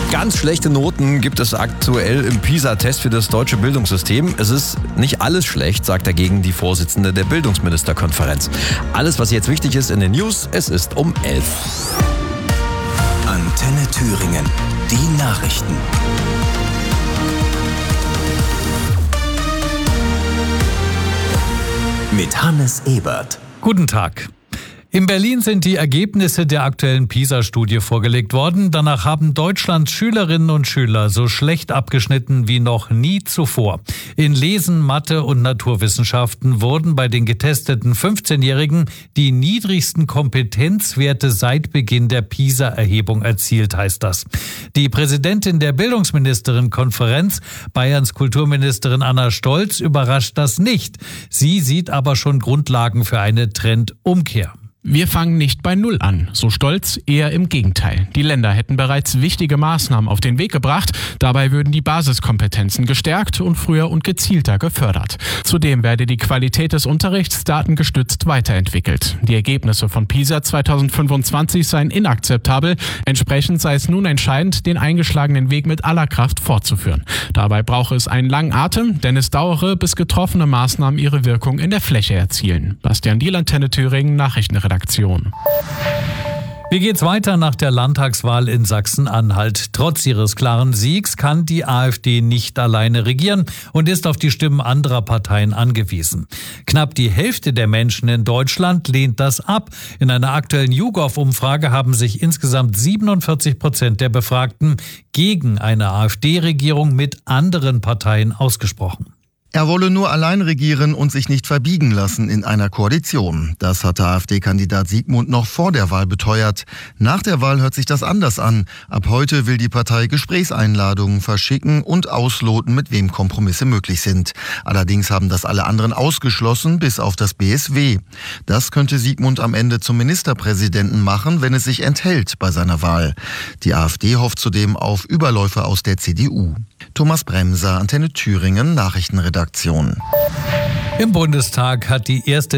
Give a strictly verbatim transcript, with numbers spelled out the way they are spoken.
Ganz schlechte Noten gibt es aktuell im PISA-Test für das deutsche Bildungssystem. Es ist nicht alles schlecht, sagt dagegen die Vorsitzende der Bildungsministerkonferenz. Alles, was jetzt wichtig ist in den News, es ist um elf. Antenne Thüringen, die Nachrichten. Mit Hannes Ebert. Guten Tag. In Berlin sind die Ergebnisse der aktuellen PISA-Studie vorgelegt worden. Danach haben Deutschlands Schülerinnen und Schüler so schlecht abgeschnitten wie noch nie zuvor. In Lesen, Mathe und Naturwissenschaften wurden bei den getesteten fünfzehnjährigen die niedrigsten Kompetenzwerte seit Beginn der PISA-Erhebung erzielt, heißt das. Die Präsidentin der Bildungsministerinnenkonferenz, Bayerns Kulturministerin Anna Stolz, überrascht das nicht. Sie sieht aber schon Grundlagen für eine Trendumkehr. Wir fangen nicht bei Null an, so Stolz, eher im Gegenteil. Die Länder hätten bereits wichtige Maßnahmen auf den Weg gebracht. Dabei würden die Basiskompetenzen gestärkt und früher und gezielter gefördert. Zudem werde die Qualität des Unterrichts datengestützt weiterentwickelt. Die Ergebnisse von PISA zweitausendfünfundzwanzig seien inakzeptabel. Entsprechend sei es nun entscheidend, den eingeschlagenen Weg mit aller Kraft fortzuführen. Dabei brauche es einen langen Atem, denn es dauere, bis getroffene Maßnahmen ihre Wirkung in der Fläche erzielen. Bastian Diel, Antenne Thüringen, Nachrichtenredaktion. Wie geht's weiter nach der Landtagswahl in Sachsen-Anhalt? Trotz ihres klaren Siegs kann die AfD nicht alleine regieren und ist auf die Stimmen anderer Parteien angewiesen. Knapp die Hälfte der Menschen in Deutschland lehnt das ab. In einer aktuellen YouGov-Umfrage haben sich insgesamt siebenundvierzig Prozent der Befragten gegen eine AfD-Regierung mit anderen Parteien ausgesprochen. Er wolle nur allein regieren und sich nicht verbiegen lassen in einer Koalition. Das hatte AfD-Kandidat Siegmund noch vor der Wahl beteuert. Nach der Wahl hört sich das anders an. Ab heute will die Partei Gesprächseinladungen verschicken und ausloten, mit wem Kompromisse möglich sind. Allerdings haben das alle anderen ausgeschlossen, bis auf das B S W. Das könnte Siegmund am Ende zum Ministerpräsidenten machen, wenn es sich enthält bei seiner Wahl. Die AfD hofft zudem auf Überläufe aus der C D U. Thomas Bremser, Antenne Thüringen, Nachrichtenredaktion. Im Bundestag hat die erste